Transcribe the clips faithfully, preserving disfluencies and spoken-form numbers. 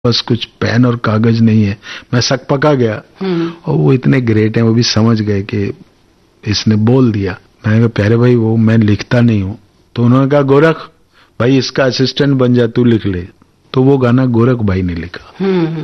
बस कुछ पेन और कागज नहीं है, मैं सक पका गया। और वो इतने ग्रेट हैं, वो भी समझ गए कि इसने बोल दिया। मैंने कहा प्यारे भाई वो मैं लिखता नहीं हूँ। तो उन्होंने कहा गोरख भाई इसका असिस्टेंट बन जा, तू लिख ले। तो वो गाना गोरख भाई ने लिखा।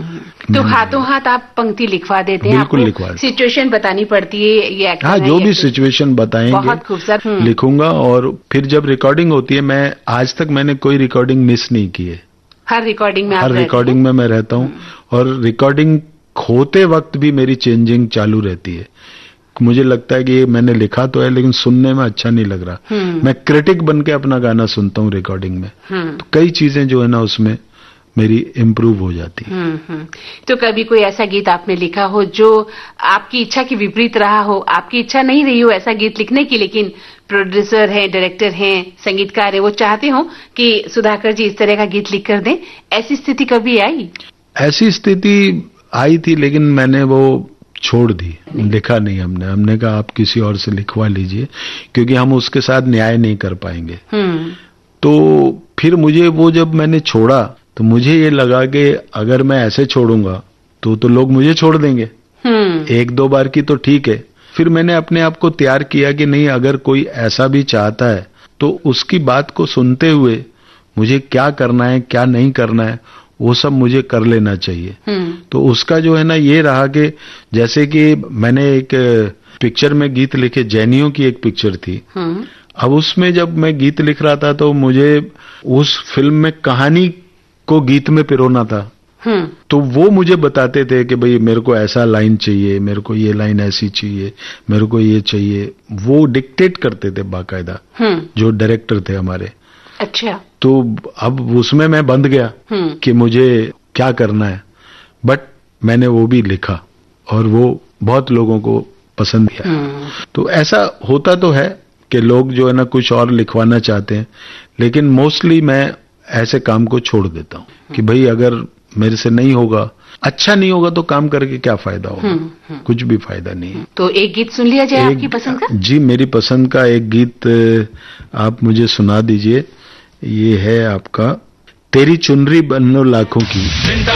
तो हाथों हाथ आप पंक्ति लिखवा देते हैं? बिल्कुल लिखवा देते। सिचुएशन बतानी पड़ती है ये एक्टर हाँ, है, जो भी एक्टर। सिचुएशन बताएंगे बहुत खूबसूरत लिखूंगा। और फिर जब रिकॉर्डिंग होती है, मैं आज तक मैंने कोई रिकॉर्डिंग मिस नहीं की है। हर रिकॉर्डिंग में आप हर रिकॉर्डिंग में मैं रहता हूँ। और रिकॉर्डिंग होते वक्त भी मेरी चेंजिंग चालू रहती है। मुझे लगता है कि ये मैंने लिखा तो है लेकिन सुनने में अच्छा नहीं लग रहा। मैं क्रिटिक बन के अपना गाना सुनता हूँ रिकॉर्डिंग में। तो कई चीजें जो है ना उसमें मेरी इम्प्रूव हो जाती है। तो कभी कोई ऐसा गीत आपने लिखा हो जो आपकी इच्छा के विपरीत रहा हो, आपकी इच्छा नहीं रही हो ऐसा गीत लिखने की, लेकिन प्रोड्यूसर हैं, डायरेक्टर हैं, संगीतकार है, वो चाहते हो कि सुधाकर जी इस तरह का गीत लिख कर दें, ऐसी स्थिति कभी आई? ऐसी स्थिति आई थी लेकिन मैंने वो छोड़ दी, लिखा नहीं हमने। हमने कहा आप किसी और से लिखवा लीजिए क्योंकि हम उसके साथ न्याय नहीं कर पाएंगे। तो फिर मुझे वो जब मैंने छोड़ा तो मुझे ये लगा कि अगर मैं ऐसे छोड़ूंगा तो तो लोग मुझे छोड़ देंगे। एक दो बार की तो ठीक है। फिर मैंने अपने आप को तैयार किया कि नहीं, अगर कोई ऐसा भी चाहता है तो उसकी बात को सुनते हुए मुझे क्या करना है क्या नहीं करना है वो सब मुझे कर लेना चाहिए। तो उसका जो है ना ये रहा कि जैसे कि मैंने एक पिक्चर में गीत लिखे, जैनियों की एक पिक्चर थी। अब उसमें जब मैं गीत लिख रहा था तो मुझे उस फिल्म में कहानी को गीत में पिरोना था। तो वो मुझे बताते थे कि भाई मेरे को ऐसा लाइन चाहिए, मेरे को ये लाइन ऐसी चाहिए, मेरे को ये चाहिए। वो डिक्टेट करते थे बाकायदा जो डायरेक्टर थे हमारे। अच्छा। तो अब उसमें मैं बंध गया कि मुझे क्या करना है। बट मैंने वो भी लिखा और वो बहुत लोगों को पसंद किया। तो ऐसा होता तो है कि लोग जो है ना कुछ और लिखवाना चाहते हैं, लेकिन मोस्टली मैं ऐसे काम को छोड़ देता हूँ कि भाई अगर मेरे से नहीं होगा, अच्छा नहीं होगा तो काम करके क्या फायदा होगा? कुछ भी फायदा नहीं है। तो एक गीत सुन लिया जाए आपकी पसंद का? जी, मेरी पसंद का एक गीत आप मुझे सुना दीजिए। ये है आपका तेरी चुनरी बनो लाखों की।